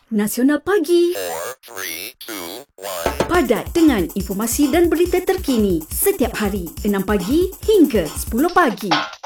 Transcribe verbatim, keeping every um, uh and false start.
Nasional Pagi. four, three, two, one. Padat dengan informasi dan berita terkini setiap hari enam pagi hingga sepuluh pagi.